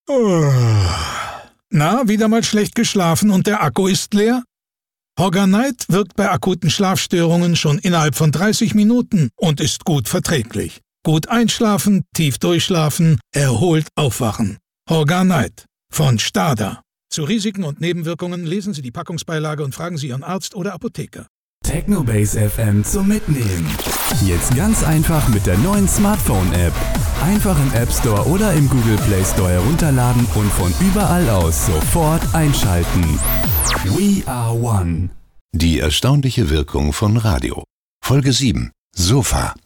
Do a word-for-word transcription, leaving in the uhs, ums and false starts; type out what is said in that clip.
Na, wieder mal schlecht geschlafen und der Akku ist leer? Horganite wirkt bei akuten Schlafstörungen schon innerhalb von dreißig Minuten und ist gut verträglich. Gut einschlafen, tief durchschlafen, erholt aufwachen. Horganite von Stada. Zu Risiken und Nebenwirkungen lesen Sie die Packungsbeilage und fragen Sie Ihren Arzt oder Apotheker. Technobase F M zum Mitnehmen. Jetzt ganz einfach mit der neuen Smartphone-App. Einfach im App Store oder im Google Play Store herunterladen und von überall aus sofort einschalten. We are one. Die erstaunliche Wirkung von Radio. Folge sieben. Sofa.